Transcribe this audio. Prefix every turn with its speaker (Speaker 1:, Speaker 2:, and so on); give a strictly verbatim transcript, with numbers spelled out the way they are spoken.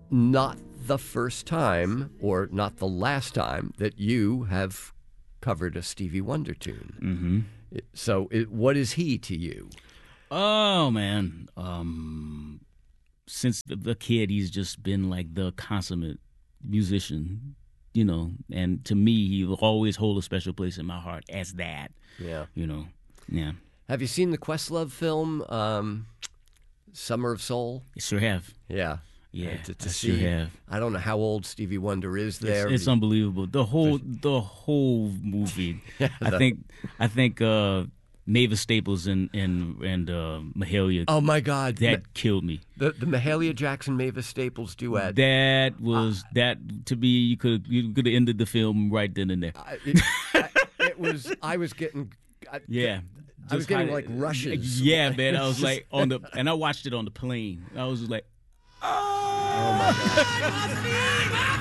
Speaker 1: not the first time or not the last time that you have covered a Stevie Wonder tune.
Speaker 2: Mm-hmm.
Speaker 1: So it, what is he to you?
Speaker 2: Oh, man. Um, since the, the kid, he's just been like the consummate musician, you know. And to me, he will always hold a special place in my heart as that.
Speaker 1: Yeah.
Speaker 2: You know, yeah.
Speaker 1: Have you seen the Questlove film, um, Summer of Soul?
Speaker 2: I sure have.
Speaker 1: Yeah.
Speaker 2: Yeah,
Speaker 1: Uh, to, to
Speaker 2: I
Speaker 1: see,
Speaker 2: sure have.
Speaker 1: I don't know how old Stevie Wonder is there.
Speaker 2: It's, it's unbelievable. The whole the whole movie.
Speaker 1: Yeah,
Speaker 2: I
Speaker 1: the-
Speaker 2: think I think uh, Mavis Staples and and and uh, Mahalia.
Speaker 1: Oh my God,
Speaker 2: that
Speaker 1: Ma-
Speaker 2: killed me.
Speaker 1: The the Mahalia Jackson Mavis Staples duet.
Speaker 2: That was uh, that to me. You could you could have ended the film right then and there.
Speaker 1: I, it, I, it was. I was getting. I,
Speaker 2: yeah.
Speaker 1: I was getting like rushes.
Speaker 2: Yeah, man. I was like on the and I watched it on the plane. I was like, oh,
Speaker 1: oh my God.